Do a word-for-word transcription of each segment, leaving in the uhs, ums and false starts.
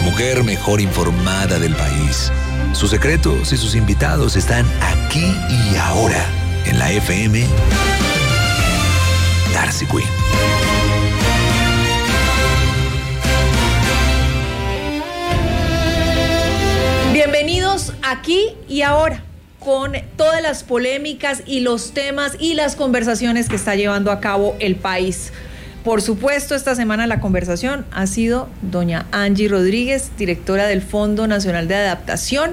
mujer mejor informada del país. Sus secretos y sus invitados están aquí y ahora en la F M Darcy Quinn. Bienvenidos aquí y ahora con todas las polémicas y los temas y las conversaciones que está llevando a cabo el país. Por supuesto, esta semana la conversación ha sido doña Angie Rodríguez, directora del Fondo Nacional de Adaptación,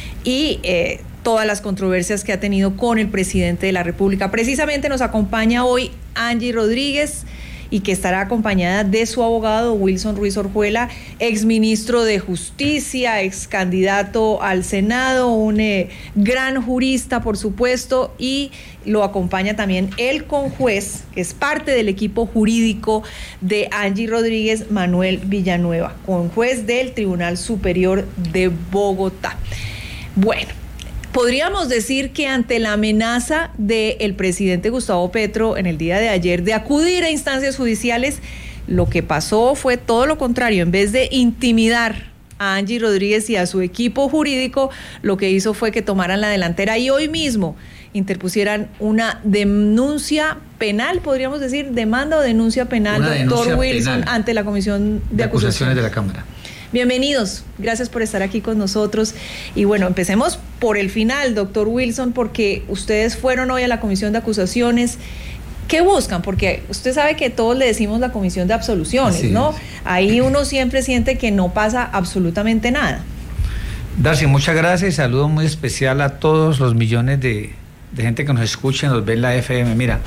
y eh, todas las controversias que ha tenido con el presidente de la República. Precisamente nos acompaña hoy Angie Rodríguez, y que estará acompañada de su abogado Wilson Ruiz Orjuela, exministro de Justicia, ex candidato al Senado, un eh, gran jurista, por supuesto, y lo acompaña también el conjuez, que es parte del equipo jurídico de Angie Rodríguez, Manuel Villanueva, conjuez del Tribunal Superior de Bogotá. Bueno, podríamos decir que ante la amenaza del presidente Gustavo Petro en el día de ayer de acudir a instancias judiciales, lo que pasó fue todo lo contrario. En vez de intimidar a Angie Rodríguez y a su equipo jurídico, lo que hizo fue que tomaran la delantera y hoy mismo interpusieran una denuncia penal, podríamos decir, demanda o denuncia penal, una doctor denuncia Wilson, penal ante la Comisión de, de Acusaciones Acusaciones de la Cámara. Bienvenidos, gracias por estar aquí con nosotros. Y bueno, empecemos por el final, doctor Wilson, porque ustedes fueron hoy a la Comisión de Acusaciones. ¿Qué buscan? Porque usted sabe que todos le decimos la Comisión de Absoluciones, Así ¿no? Es. Ahí uno siempre siente que no pasa absolutamente nada. Darcy, muchas gracias y saludo muy especial a todos los millones de, de gente que nos escucha y nos ve en la F M. Mira,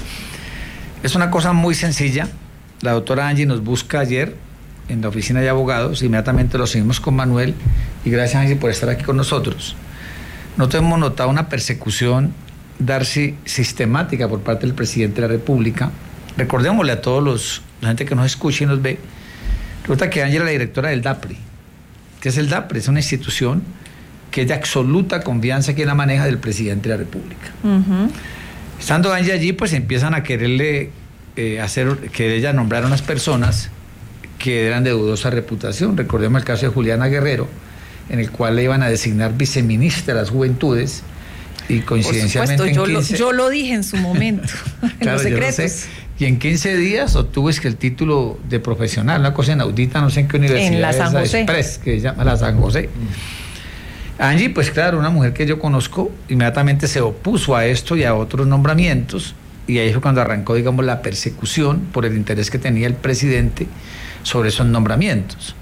es una cosa muy sencilla. La doctora Angie nos busca ayer en la oficina de abogados, inmediatamente lo seguimos con Manuel, y gracias Angie por estar aquí con nosotros. Nosotros hemos notado una persecución, Darcy, sistemática por parte del presidente de la República. Recordémosle a todos los, la gente que nos escucha y nos ve, resulta que Angie es la directora del DAPRE. ¿Qué es el DAPRE? Es una institución que es de absoluta confianza, que la maneja del presidente de la República. Uh-huh. Estando Angie allí, pues empiezan a quererle eh, hacer, que ella nombrara unas personas que eran de dudosa reputación. Recordemos el caso de Juliana Guerrero, en el cual le iban a designar viceministra de las Juventudes, y coincidencialmente Por supuesto, en yo, quince... lo, yo lo dije en su momento, en claro, los secretos. Yo no sé. Y en quince días obtuvo es que el título de profesional, una cosa inaudita, no sé en qué universidad. En la San José. Express, que se llama la San José. Angie, pues claro, una mujer que yo conozco, inmediatamente se opuso a esto y a otros nombramientos, y ahí fue cuando arrancó, digamos, la persecución por el interés que tenía el presidente sobre esos nombramientos.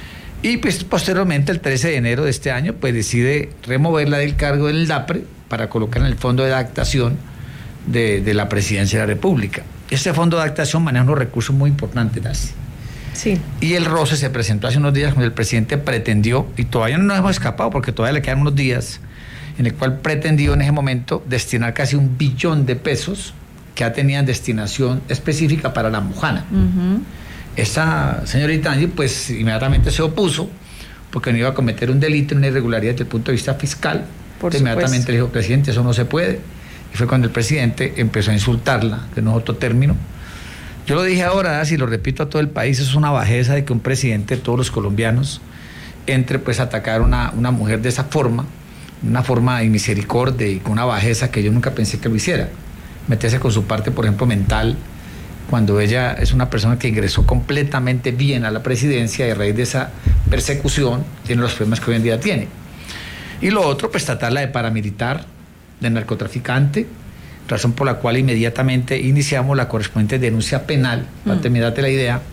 Y pues posteriormente, el trece de enero de este año, pues decide removerla del cargo del DAPRE para colocarla en el Fondo de Adaptación de, de la Presidencia de la República. Este Fondo de Adaptación maneja unos recursos muy importantes, Darcy. Sí. Y el roce se presentó hace unos días cuando el presidente pretendió, y todavía no nos hemos escapado porque todavía le quedan unos días, en el cual pretendió en ese momento destinar casi un billón de pesos que ya tenían destinación específica para la Mujana. Uh-huh. Esta señorita Angie pues inmediatamente se opuso porque no iba a cometer un delito, una irregularidad desde el punto de vista fiscal. Por inmediatamente le dijo, presidente, eso no se puede. Y fue cuando el presidente empezó a insultarla, que no es otro término. Yo lo dije ahora, así lo repito a todo el país, es una bajeza de que un presidente de todos los colombianos entre pues a atacar a una, una mujer de esa forma, una forma de misericordia y con una bajeza que yo nunca pensé que lo hiciera. Meterse con su parte, por ejemplo, mental, cuando ella es una persona que ingresó completamente bien a la presidencia y a raíz de esa persecución tiene los problemas que hoy en día tiene. Y lo otro, pues tratarla de paramilitar, de narcotraficante, razón por la cual inmediatamente iniciamos la correspondiente denuncia penal, mm. para terminarte la idea,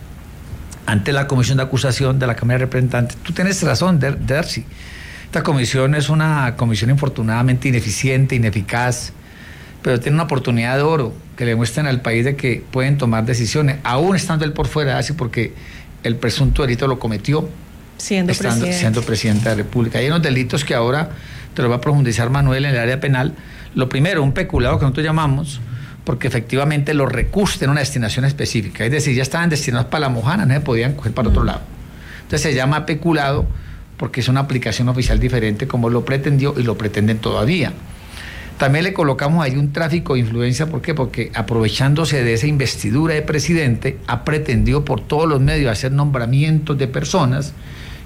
ante la Comisión de Acusación de la Cámara de Representantes. Tú tienes razón, Darcy. Esta comisión es una comisión infortunadamente ineficiente, ineficaz, pero tiene una oportunidad de oro que le muestran al país de que pueden tomar decisiones, aún estando él por fuera, así porque el presunto delito lo cometió siendo estando, presidente. siendo presidente de la República. Hay unos delitos que ahora te lo va a profundizar Manuel en el área penal. Lo primero, un peculado que nosotros llamamos, porque efectivamente los recursos tienen una destinación específica, es decir, ya estaban destinados para la Mujana, no se podían coger para mm. otro lado. Entonces se llama peculado porque es una aplicación oficial diferente como lo pretendió y lo pretenden todavía. También le colocamos ahí un tráfico de influencia, ¿por qué? Porque aprovechándose de esa investidura de presidente, ha pretendido por todos los medios hacer nombramientos de personas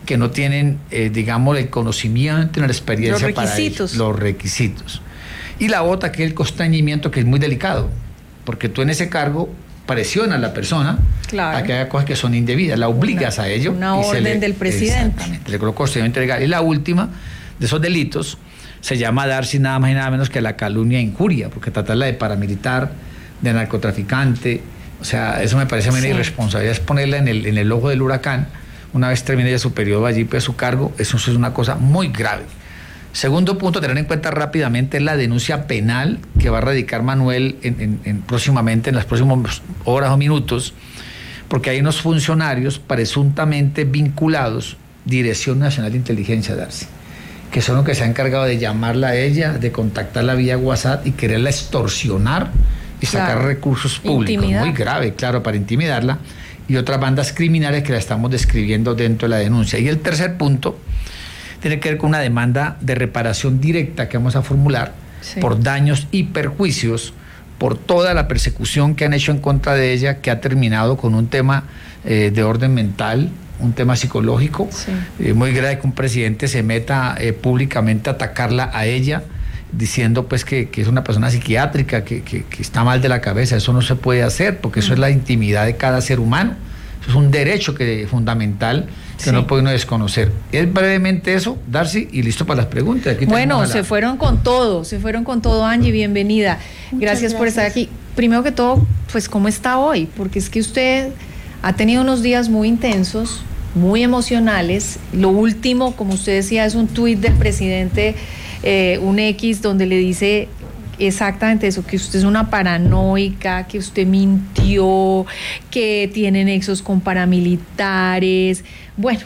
que no tienen, eh, digamos, el conocimiento, la experiencia los requisitos. para ello, los requisitos. Y la otra, que es el constreñimiento, que es muy delicado, porque tú en ese cargo presionas a la persona claro. a que haga cosas que son indebidas, la obligas una, a ello. Una y orden se le, del presidente. Exactamente, le coloca constreñimiento legal. Y la última de esos delitos se llama darse nada más y nada menos que la calumnia e injuria, porque tratarla de paramilitar, de narcotraficante, o sea, eso me parece a mí una sí. irresponsabilidad, es ponerla en el, en el ojo del huracán. Una vez termine ya su periodo allí, pues su cargo, eso es una cosa muy grave. Segundo punto, tener en cuenta rápidamente la denuncia penal que va a radicar Manuel en, en, en próximamente, en las próximas horas o minutos, porque hay unos funcionarios presuntamente vinculados, Dirección Nacional de Inteligencia, Darcy, que son los que se han encargado de llamarla a ella, de contactarla vía WhatsApp y quererla extorsionar y sacar claro. recursos públicos. Intimidad. Muy grave, claro, para intimidarla. Y otras bandas criminales que la estamos describiendo dentro de la denuncia. Y el tercer punto tiene que ver con una demanda de reparación directa que vamos a formular sí. por daños y perjuicios por toda la persecución que han hecho en contra de ella, que ha terminado con un tema eh, de orden mental, un tema psicológico, sí. eh, muy grave que un presidente se meta eh, públicamente a atacarla a ella, diciendo pues que, que es una persona psiquiátrica, que, que, que está mal de la cabeza. Eso no se puede hacer, porque eso mm. es la intimidad de cada ser humano. Eso es un derecho que, fundamental que sí. no puede uno desconocer. Es brevemente eso, Darcy, y listo para las preguntas. Aquí bueno, la... se fueron con todo, se fueron con todo, Angie, bienvenida. Gracias, gracias por estar aquí. Primero que todo, pues, ¿cómo está hoy? Porque es que usted ha tenido unos días muy intensos, muy emocionales. Lo último, como usted decía, es un tuit del presidente, eh, un X, donde le dice exactamente eso, que usted es una paranoica, que usted mintió, que tiene nexos con paramilitares. Bueno,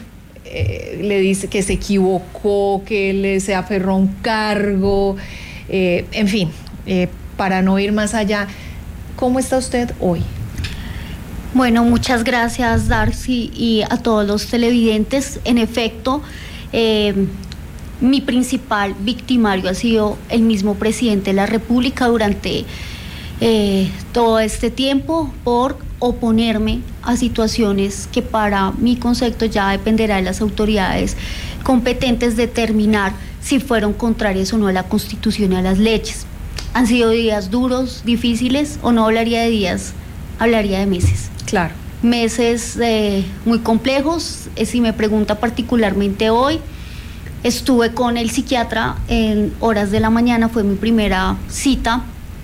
eh, le dice que se equivocó, que le se aferró a un cargo, eh, en fin, eh, para no ir más allá. ¿Cómo está usted hoy? Bueno, muchas gracias, Darcy, y a todos los televidentes. En efecto, eh, mi principal victimario ha sido el mismo presidente de la República durante eh, todo este tiempo por oponerme a situaciones que para mi concepto ya dependerá de las autoridades competentes determinar si fueron contrarias o no a la Constitución y a las leyes. Han sido días duros, difíciles, o no hablaría de días, hablaría de meses. Claro. Meses eh, muy complejos. Eh, si me pregunta particularmente hoy, estuve con el psiquiatra en horas de la mañana, fue mi primera cita,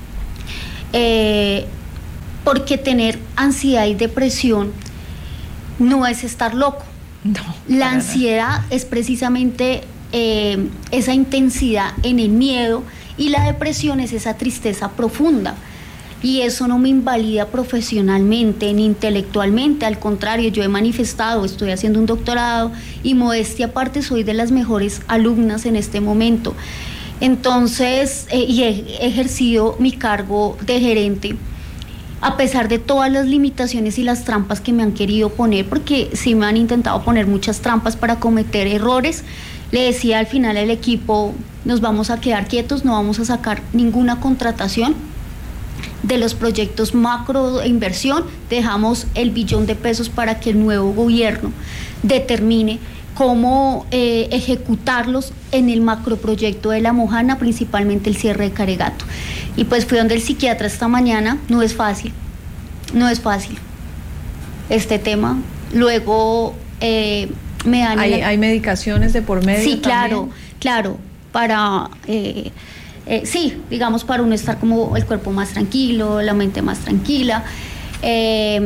eh, porque tener ansiedad y depresión no es estar loco. No. La ansiedad es precisamente eh, esa intensidad en el miedo, y la depresión es esa tristeza profunda. Y eso no me invalida profesionalmente ni intelectualmente, al contrario, yo he manifestado, estoy haciendo un doctorado y modestia aparte soy de las mejores alumnas en este momento. Entonces, eh, y he ejercido mi cargo de gerente, a pesar de todas las limitaciones y las trampas que me han querido poner, porque sí me han intentado poner muchas trampas para cometer errores. Le decía al final al equipo, nos vamos a quedar quietos, no vamos a sacar ninguna contratación. De los proyectos macro de inversión, dejamos el billón de pesos para que el nuevo gobierno determine cómo eh, ejecutarlos en el macroproyecto de La Mojana, principalmente el cierre de Caregato. Y pues fui donde el psiquiatra esta mañana. No es fácil, no es fácil este tema. Luego eh, me dan... ¿Hay, ¿Hay medicaciones de por medio? Sí, claro, también? claro, para... Eh, Eh, sí, digamos, para uno estar como el cuerpo más tranquilo, la mente más tranquila. Eh,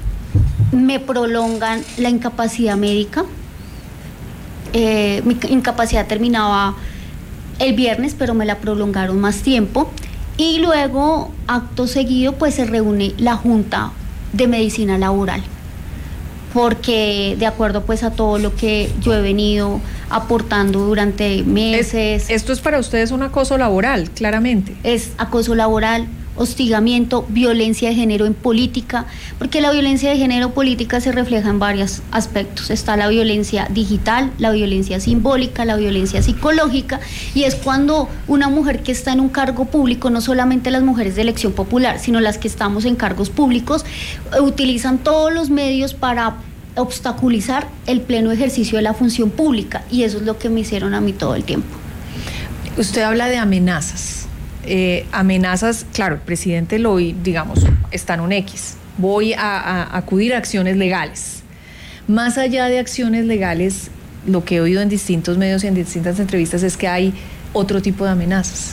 me prolongan la incapacidad médica. Eh, mi incapacidad terminaba el viernes, pero me la prolongaron más tiempo. Y luego, acto seguido, pues se reúne la Junta de Medicina Laboral, porque de acuerdo pues a todo lo que yo he venido aportando durante meses. Es, esto es para ustedes un acoso laboral, claramente. Es acoso laboral, hostigamiento, violencia de género en política, porque la violencia de género política se refleja en varios aspectos. Está la violencia digital, la violencia simbólica, la violencia psicológica, y es cuando una mujer que está en un cargo público, no solamente las mujeres de elección popular, sino las que estamos en cargos públicos, utilizan todos los medios para obstaculizar el pleno ejercicio de la función pública, y eso es lo que me hicieron a mí todo el tiempo. Usted habla de amenazas, eh, amenazas, claro, el presidente lo, digamos, está en un X, voy a, a acudir a acciones legales. Más allá de acciones legales, lo que he oído en distintos medios y en distintas entrevistas es que hay otro tipo de amenazas.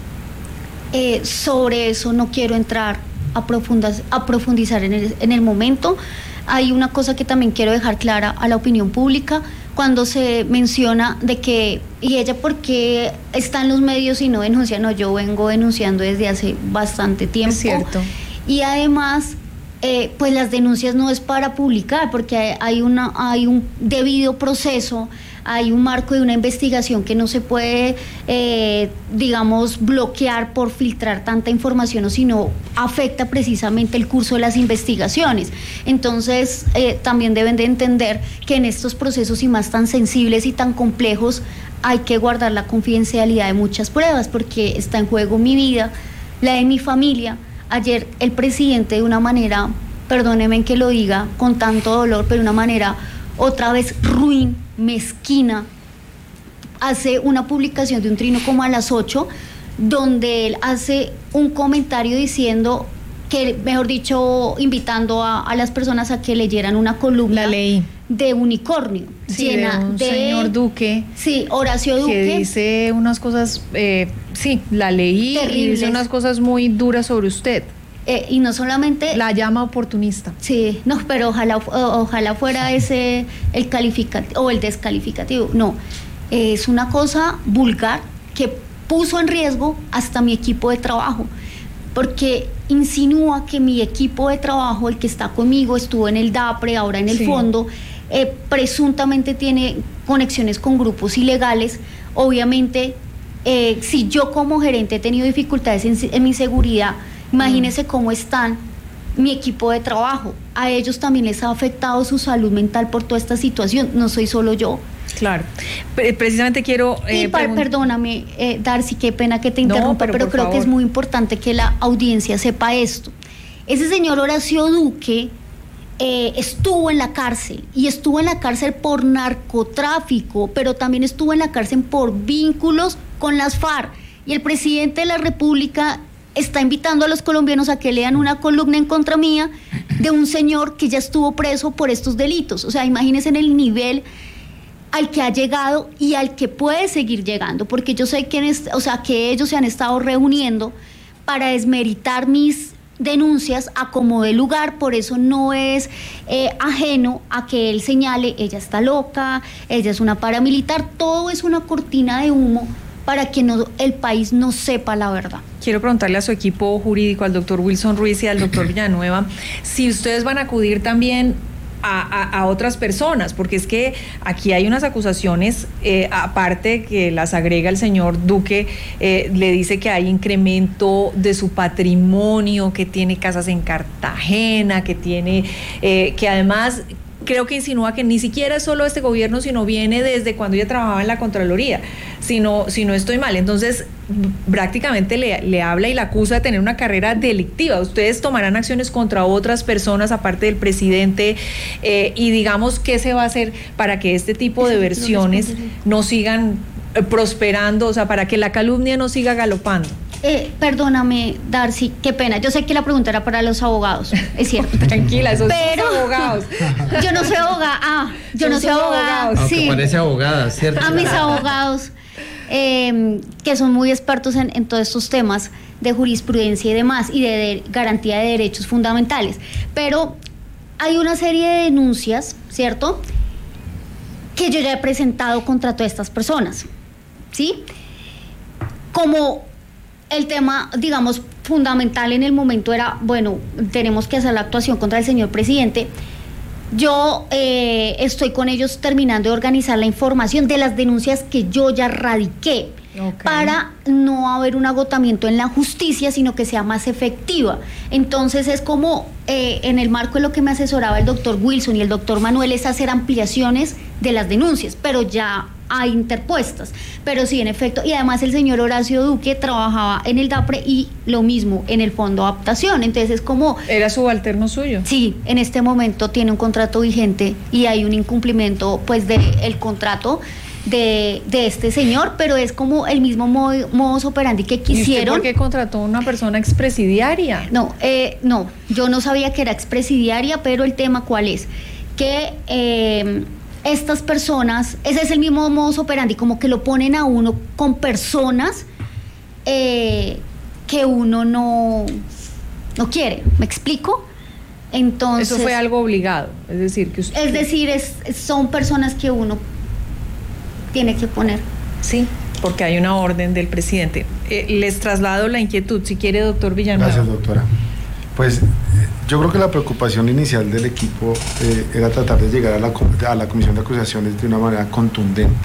Eh, sobre eso no quiero entrar a, profundas, a profundizar en el, en el momento. Hay una cosa que también quiero dejar clara a la opinión pública, cuando se menciona de que, ¿y ella por qué está en los medios y no denuncia? No, yo vengo denunciando desde hace bastante tiempo. Es cierto. Y además, eh, pues las denuncias no es para publicar, porque hay, una, hay un debido proceso, hay un marco de una investigación que no se puede, eh, digamos, bloquear por filtrar tanta información, o si no, afecta precisamente el curso de las investigaciones. Entonces, eh, también deben de entender que en estos procesos, y más tan sensibles y tan complejos, hay que guardar la confidencialidad de muchas pruebas, porque está en juego mi vida, la de mi familia. Ayer el presidente, de una manera, perdónenme que lo diga con tanto dolor, pero de una manera otra vez ruin, mezquina, hace una publicación de un trino como a las ocho, donde él hace un comentario diciendo que, mejor dicho, invitando a, a las personas a que leyeran una columna. La leí. De unicornio, sí, llena de un de señor Duque. Sí, Horacio Duque. Que dice unas cosas, eh, sí, la leí, terribles. Y dice unas cosas muy duras sobre usted. Eh, y no solamente... La llama oportunista. Sí, no, pero ojalá, ojalá fuera ese el calificativo o el descalificativo. No, es una cosa vulgar que puso en riesgo hasta mi equipo de trabajo, porque insinúa que mi equipo de trabajo, el que está conmigo, estuvo en el DAPRE, ahora en el sí. fondo, eh, presuntamente tiene conexiones con grupos ilegales. Obviamente, eh, si yo como gerente he tenido dificultades en, en mi seguridad, imagínense cómo están mi equipo de trabajo. A ellos también les ha afectado su salud mental por toda esta situación. No soy solo yo. Claro. Precisamente quiero... Eh, y para, perdóname, eh, Darcy, qué pena que te interrumpa, no, pero, pero creo favor. que es muy importante que la audiencia sepa esto. Ese señor Horacio Duque eh, estuvo en la cárcel, y estuvo en la cárcel por narcotráfico, pero también estuvo en la cárcel por vínculos con las FARC. Y el presidente de la República está invitando a los colombianos a que lean una columna en contra mía de un señor que ya estuvo preso por estos delitos. O sea, imagínense en el nivel al que ha llegado y al que puede seguir llegando, porque yo sé que, o sea, que ellos se han estado reuniendo para desmeritar mis denuncias a como de lugar. Por eso no es eh, ajeno a que él señale, ella está loca, ella es una paramilitar. Todo es una cortina de humo para que no, el país no sepa la verdad. Quiero preguntarle a su equipo jurídico, al doctor Wilson Ruiz y al doctor Villanueva, si ustedes van a acudir también a, a, a otras personas, porque es que aquí hay unas acusaciones, eh, aparte que las agrega el señor Duque, eh, le dice que hay incremento de su patrimonio, que tiene casas en Cartagena, que tiene, eh, que además... creo que insinúa que ni siquiera es solo este gobierno, sino viene desde cuando ella trabajaba en la Contraloría, si no, si no estoy mal. Entonces, prácticamente le, le habla y la acusa de tener una carrera delictiva. Ustedes tomarán acciones contra otras personas, aparte del presidente, eh, y digamos, ¿qué se va a hacer para que este tipo de versiones no sigan eh, prosperando, o sea, para que la calumnia no siga galopando? Eh, perdóname, Darcy, qué pena. Yo sé que la pregunta era para los abogados, es cierto. Tranquila, esos pero son abogados. Yo no soy abogada. Ah, yo son no soy abogada. Aunque sí. parece abogada, ¿cierto? A mis abogados, eh, que son muy expertos en, en todos estos temas de jurisprudencia y demás, y de, de garantía de derechos fundamentales. Pero hay una serie de denuncias, ¿cierto?, que yo ya he presentado contra todas estas personas, ¿sí? Como el tema, digamos, fundamental en el momento era, bueno, tenemos que hacer la actuación contra el señor presidente. Yo eh, estoy con ellos terminando de organizar la información de las denuncias que yo ya radiqué, okay, para no haber un agotamiento en la justicia, sino que sea más efectiva. Entonces es como, eh, en el marco de lo que me asesoraba el doctor Wilson y el doctor Manuel, es hacer ampliaciones de las denuncias, pero ya hay interpuestas, pero sí, en efecto, y además el señor Horacio Duque trabajaba en el DAPRE y lo mismo en el Fondo de Adaptación, entonces es como... ¿Era subalterno suyo? Sí, en este momento tiene un contrato vigente y hay un incumplimiento pues del contrato de, de este señor, pero es como el mismo modo, modus operandi que quisieron. ¿Y usted por qué contrató a una persona expresidiaria? No, eh, no, yo no sabía que era expresidiaria, pero el tema ¿cuál es? Que... Eh, estas personas, ese es el mismo modus operandi, como que lo ponen a uno con personas eh, que uno no, no quiere, ¿me explico? Entonces, eso fue algo obligado, es decir, que usted... Es decir, es, son personas que uno tiene que poner. Sí, porque hay una orden del presidente. Eh, les traslado la inquietud, si quiere, doctor Villanueva. Gracias, doctora. Pues yo creo que la preocupación inicial del equipo eh, era tratar de llegar a la, a la comisión de acusaciones de una manera contundente,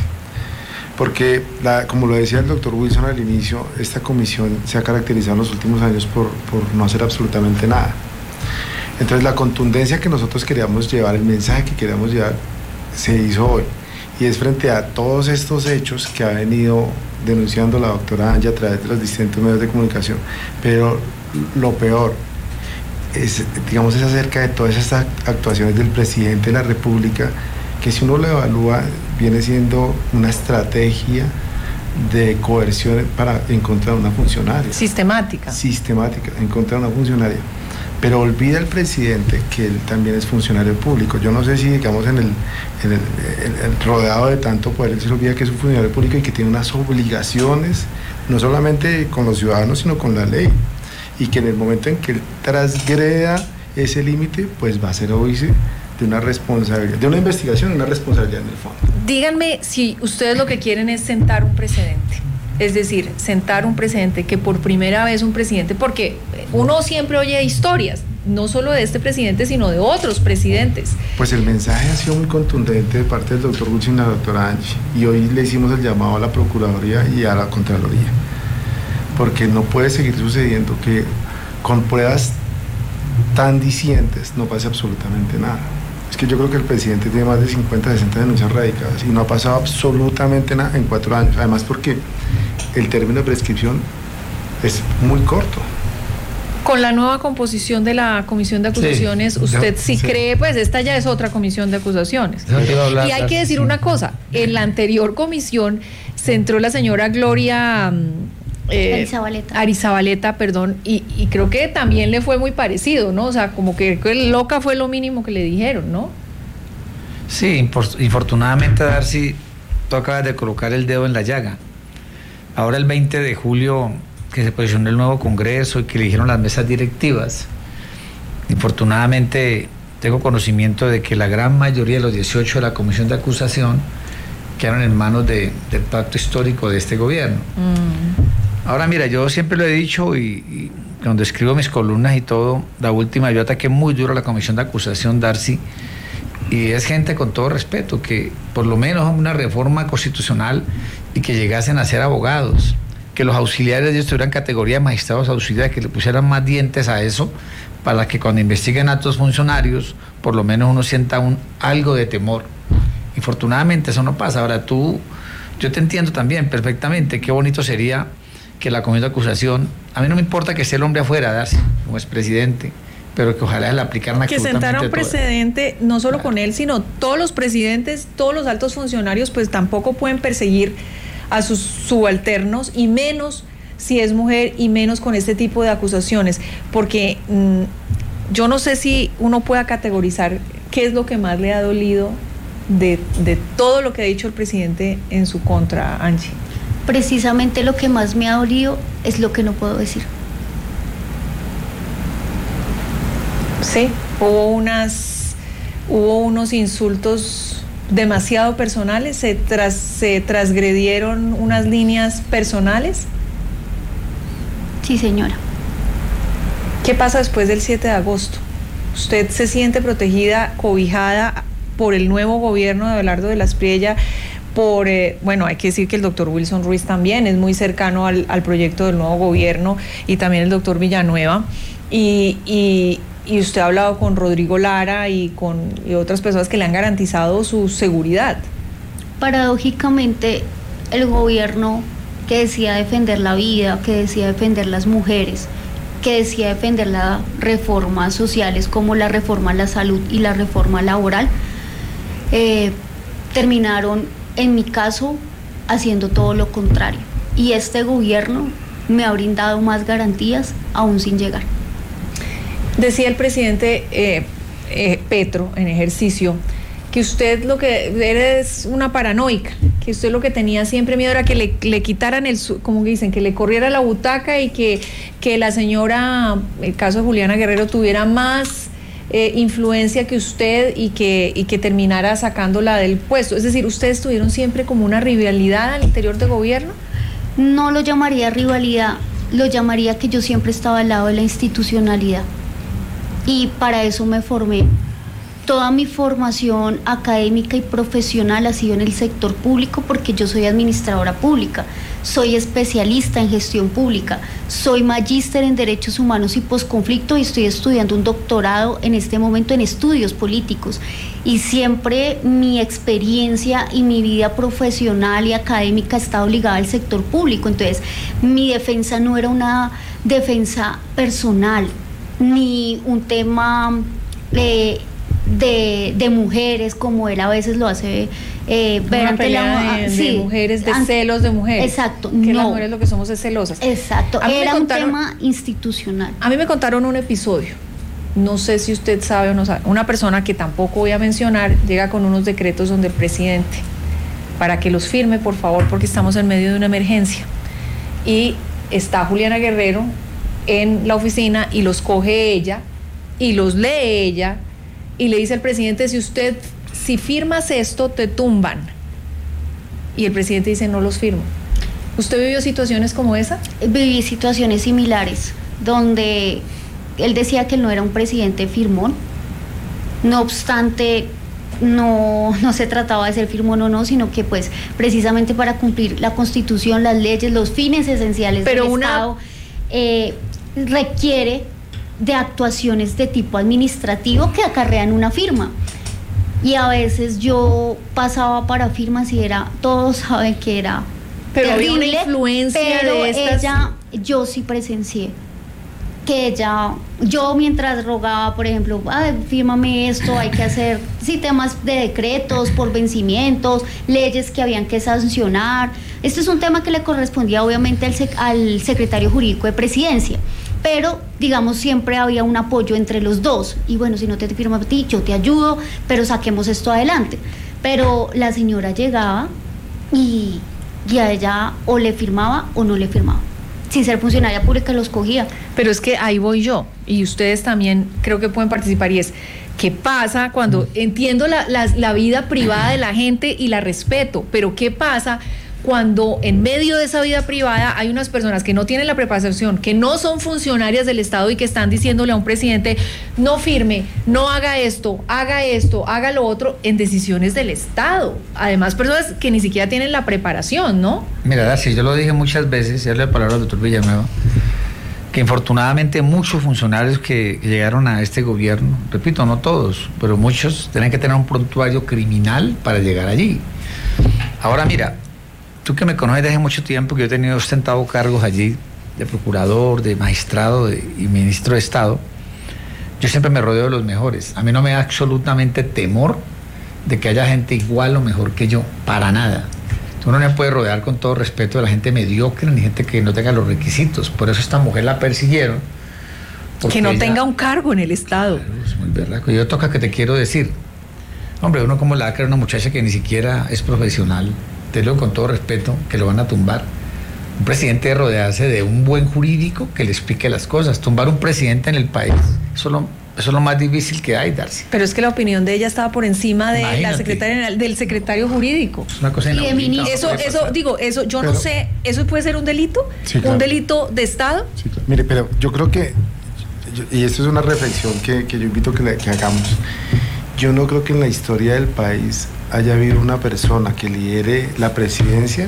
porque la, como lo decía el doctor Wilson al inicio, esta comisión se ha caracterizado en los últimos años por, por no hacer absolutamente nada. Entonces la contundencia que nosotros queríamos llevar, el mensaje que queríamos llevar, se hizo hoy, y es frente a todos estos hechos que ha venido denunciando la doctora Angie a través de los distintos medios de comunicación. Pero lo peor es, digamos, es acerca de todas estas actuaciones del presidente de la República, que si uno lo evalúa viene siendo una estrategia de coerción para, en contra de una funcionaria. Sistemática. Sistemática, en contra de una funcionaria. Pero olvida el presidente que él también es funcionario público. Yo no sé si, digamos, en el, en el, en el rodeado de tanto poder, él se olvida que es un funcionario público y que tiene unas obligaciones, no solamente con los ciudadanos, sino con la ley. Y que en el momento en que él transgreda ese límite, pues va a ser óbice de una responsabilidad, de una investigación, una responsabilidad en el fondo. Díganme si ustedes lo que quieren es sentar un precedente, es decir, sentar un precedente que por primera vez un presidente, porque uno siempre oye historias, no solo de este presidente, sino de otros presidentes. Pues el mensaje ha sido muy contundente de parte del doctor Wilson y la doctora Angie, y hoy le hicimos el llamado a la Procuraduría y a la Contraloría, porque no puede seguir sucediendo que con pruebas tan dicientes no pase absolutamente nada. Es que yo creo que el presidente tiene más de cincuenta, sesenta denuncias radicadas y no ha pasado absolutamente nada en cuatro años, además porque el término de prescripción es muy corto. Con la nueva composición de la comisión de acusaciones, sí, usted sí, sí cree, pues esta ya es otra comisión de acusaciones. Hablar, y hay que decir sí. una cosa, en la anterior comisión se entró la señora Gloria eh, Arizabaleta. Arizabaleta, perdón, y, y creo que también le fue muy parecido, ¿no? O sea, como que, que loca fue lo mínimo que le dijeron, ¿no? Sí, infortunadamente, Darcy, tú acabas de colocar el dedo en la llaga. Ahora el veinte de julio, que se posicionó el nuevo Congreso y que eligieron las mesas directivas, infortunadamente tengo conocimiento de que la gran mayoría de los dieciocho de la comisión de acusación quedaron en manos de, del pacto histórico de este gobierno. Mm. Ahora mira, yo siempre lo he dicho y, y cuando escribo mis columnas y todo, la última yo ataqué muy duro a la comisión de acusación, Darcy, y es gente con todo respeto, que por lo menos una reforma constitucional y que llegasen a ser abogados, que los auxiliares de ellos tuvieran categoría de magistrados auxiliares, que le pusieran más dientes a eso, para que cuando investiguen a estos funcionarios, por lo menos uno sienta un, algo de temor. Infortunadamente eso no pasa. Ahora tú, yo te entiendo también perfectamente, qué bonito sería que la comisión de acusación, a mí no me importa que esté el hombre afuera, Darcy, como es presidente, pero que ojalá le aplicaran que sentara un precedente, no solo claro. con él, sino todos los presidentes, todos los altos funcionarios, pues tampoco pueden perseguir a sus subalternos, y menos si es mujer, y menos con este tipo de acusaciones, porque mmm, yo no sé si uno pueda categorizar qué es lo que más le ha dolido de, de todo lo que ha dicho el presidente en su contra, Angie. Precisamente lo que más me ha dolido es lo que no puedo decir. Sí, hubo unas, hubo unos insultos demasiado personales, se, tras, se transgredieron unas líneas personales. Sí, señora. ¿Qué pasa después del siete de agosto? ¿Usted se siente protegida, cobijada por el nuevo gobierno de Abelardo de la Espriella? Por, eh, bueno, hay que decir que el doctor Wilson Ruiz también es muy cercano al, al proyecto del nuevo gobierno, y también el doctor Villanueva, y, y, y usted ha hablado con Rodrigo Lara y con y otras personas que le han garantizado su seguridad. paradójicamente el gobierno que decía defender la vida, que decía defender las mujeres, que decía defender las reformas sociales como la reforma a la salud y la reforma laboral, eh, terminaron, en mi caso, haciendo todo lo contrario. Y este gobierno me ha brindado más garantías aún sin llegar. Decía el presidente eh, eh, Petro en ejercicio que usted lo que era es una paranoica, que usted lo que tenía siempre miedo era que le, le quitaran el, como que dicen, que le corriera la butaca y que, que la señora, el caso de Juliana Guerrero, tuviera más eh, influencia que usted y que, y que terminara sacándola del puesto. Es decir, ¿ustedes tuvieron siempre como una rivalidad al interior del gobierno? No lo llamaría rivalidad, lo llamaría que yo siempre estaba al lado de la institucionalidad. Y para eso me formé. Toda mi formación académica y profesional ha sido en el sector público porque yo soy administradora pública, soy especialista en gestión pública, soy magíster en derechos humanos y posconflicto y estoy estudiando un doctorado en este momento en estudios políticos. Y siempre mi experiencia y mi vida profesional y académica ha estado ligada al sector público. Entonces, mi defensa no era una defensa personal, ni un tema Eh, De, de mujeres, como él a veces lo hace eh, ver una ante la de, sí, de mujeres, de ante, celos de mujeres. Exacto, que no. las mujeres lo que somos es celosas. Exacto, era contaron, un tema institucional. A mí me contaron un episodio, no sé si usted sabe o no sabe, una persona que tampoco voy a mencionar llega con unos decretos donde el presidente, para que los firme por favor porque estamos en medio de una emergencia, y está Juliana Guerrero en la oficina y los coge ella y los lee ella y le dice al presidente, si usted, si firmas esto, te tumban. Y el presidente dice, no los firmo. ¿Usted vivió situaciones como esa? Viví situaciones similares, donde él decía que él no era un presidente firmón. No obstante, no, no se trataba de ser firmón o no, sino que pues precisamente para cumplir la Constitución, las leyes, los fines esenciales Pero del una... Estado, eh, requiere de actuaciones de tipo administrativo que acarrean una firma. Y a veces yo pasaba para firmas y era, todos saben que era pero terrible, había una influencia pero de estas... ella, yo sí presencié que ella, yo mientras rogaba, por ejemplo, ay, fírmame esto, hay que hacer, sí, temas de decretos por vencimientos, leyes que habían que sancionar. Este es un tema que le correspondía obviamente al, sec- al secretario jurídico de Presidencia, pero digamos siempre había un apoyo entre los dos, y bueno, si no te firmo a ti, yo te ayudo, pero saquemos esto adelante. Pero la señora llegaba y, y a ella o le firmaba o no le firmaba. Sin ser funcionaria pública los cogía. Pero es que ahí voy yo, y ustedes también creo que pueden participar, y es, ¿qué pasa cuando, entiendo la, la, la vida privada de la gente y la respeto, pero qué pasa cuando en medio de esa vida privada hay unas personas que no tienen la preparación, que no son funcionarias del Estado y que están diciéndole a un presidente, no firme, no haga esto, haga esto, haga lo otro, en decisiones del Estado? Además, personas que ni siquiera tienen la preparación, ¿no? Mira, Darcy, yo lo dije muchas veces, y hablo de palabras al doctor Villanueva, que infortunadamente muchos funcionarios que llegaron a este gobierno, repito, no todos, pero muchos tienen que tener un prontuario criminal para llegar allí. Ahora mira, tú que me conoces desde mucho tiempo, que yo he tenido ostentado cargos allí de procurador, de magistrado de, y ministro de Estado, yo siempre me rodeo de los mejores. A mí no me da absolutamente temor de que haya gente igual o mejor que yo, para nada. Uno no me puede rodear, con todo respeto, de la gente mediocre ni gente que no tenga los requisitos. Por eso esta mujer la persiguieron. Que no ella, tenga un cargo en el Estado. Claro, es muy verdad. Yo toca que te quiero decir, hombre, uno como la va a creer una muchacha que ni siquiera es profesional, te lo digo con todo respeto, que lo van a tumbar. Un presidente debe rodearse de un buen jurídico que le explique las cosas. Tumbar un presidente en el país, eso lo, eso es lo más difícil que hay, Darcy. Pero es que la opinión de ella estaba por encima de Imagínate. la secretaria, del secretario jurídico. Es una cosa Y de inaudita. ministro. Eso, eso, digo, eso, yo Pero- no sé, ¿eso puede ser un delito? Sí, ¿Un claro. delito de Estado? Sí, claro. Mire, pero yo creo que, yo- y esto es una reflexión que, que yo invito que, le- que hagamos, yo no creo que en la historia del país haya habido una persona que lidere la presidencia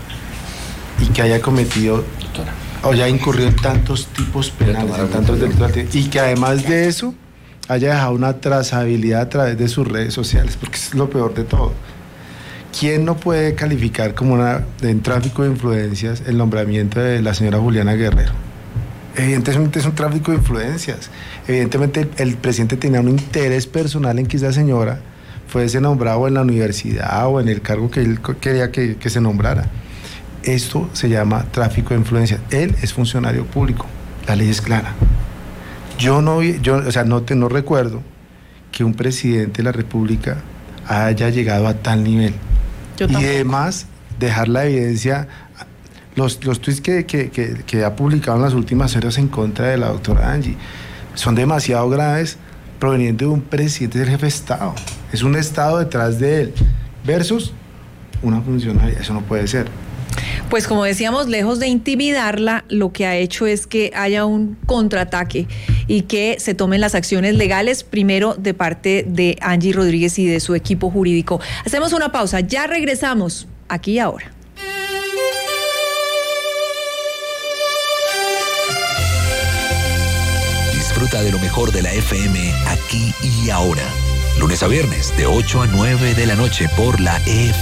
y que haya cometido Doctora. o haya incurrido en tantos tipos penales, en tantos delitos, y que además de eso haya dejado una trazabilidad a través de sus redes sociales, porque es lo peor de todo. ¿quién no puede calificar como una, en tráfico de influencias el nombramiento de la señora Juliana Guerrero? Evidentemente es un tráfico de influencias. Evidentemente el, el presidente tenía un interés personal en que esa señora fuese nombrada en la universidad o en el cargo que él quería que, que se nombrara. Esto se llama tráfico de influencias. Él es funcionario público. La ley es clara. Yo no, yo, o sea, no, te, no recuerdo que un presidente de la República haya llegado a tal nivel. Yo y tampoco. además dejar la evidencia, los, los tweets que, que, que, que ha publicado en las últimas horas en contra de la doctora Angie son demasiado graves, provenientes de un presidente del jefe de Estado. Es un Estado detrás de él versus una funcionaria. Eso no puede ser. Pues como decíamos, lejos de intimidarla, lo que ha hecho es que haya un contraataque y que se tomen las acciones legales, primero de parte de Angie Rodríguez y de su equipo jurídico. Hacemos una pausa, ya regresamos aquí y ahora. Disfruta de lo mejor de la F M aquí y ahora. Lunes a viernes de ocho a nueve de la noche por la F M.